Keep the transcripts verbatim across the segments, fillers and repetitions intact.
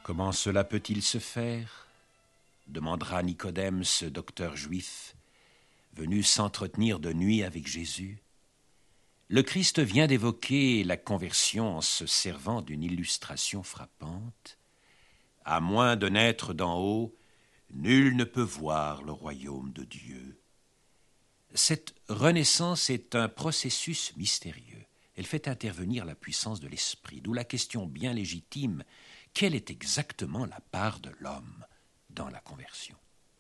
Comment cela peut-il se faire ? Demandera Nicodème, ce docteur juif, venu s'entretenir de nuit avec Jésus. Le Christ vient d'évoquer la conversion en se servant d'une illustration frappante. À moins de naître d'en haut, nul ne peut voir le royaume de Dieu. Cette renaissance est un processus mystérieux. Elle fait intervenir la puissance de l'esprit, d'où la question bien légitime, quelle est exactement la part de l'homme dans la conversion ?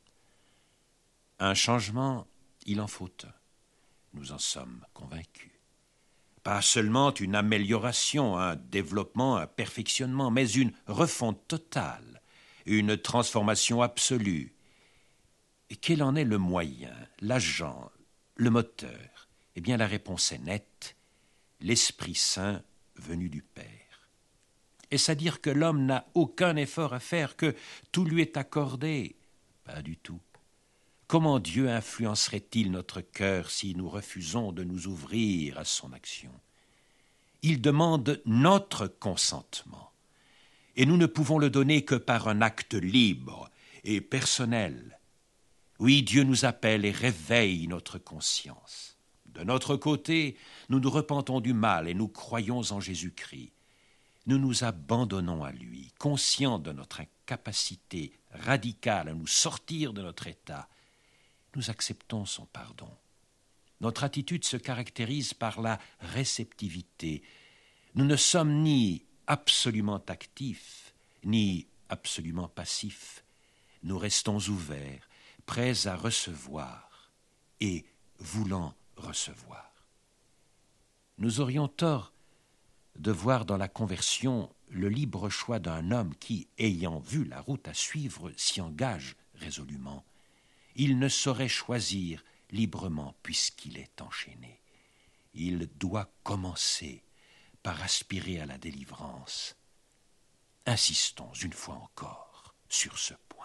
Un changement, il en faut un. Nous en sommes convaincus. Pas seulement une amélioration, un développement, un perfectionnement, mais une refonte totale, une transformation absolue. Et quel en est le moyen, l'agent, le moteur ? Eh bien, la réponse est nette, l'Esprit Saint venu du Père. Est-ce à dire que l'homme n'a aucun effort à faire, que tout lui est accordé ? Pas du tout. Comment Dieu influencerait-il notre cœur si nous refusons de nous ouvrir à son action ? Il demande notre consentement, et nous ne pouvons le donner que par un acte libre et personnel. Oui, Dieu nous appelle et réveille notre conscience. De notre côté, nous nous repentons du mal et nous croyons en Jésus-Christ. Nous nous abandonnons à lui, conscients de notre incapacité radicale à nous sortir de notre état. Nous acceptons son pardon. Notre attitude se caractérise par la réceptivité. Nous ne sommes ni absolument actifs, ni absolument passifs. Nous restons ouverts, prêts à recevoir et voulant recevoir. Nous aurions tort de voir dans la conversion le libre choix d'un homme qui, ayant vu la route à suivre, s'y engage résolument. Il ne saurait choisir librement puisqu'il est enchaîné. Il doit commencer par aspirer à la délivrance. Insistons une fois encore sur ce point.